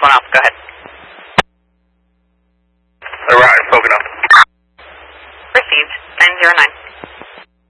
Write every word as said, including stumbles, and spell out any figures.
one off, go ahead. The route is spoken up. Received, nine zero nine.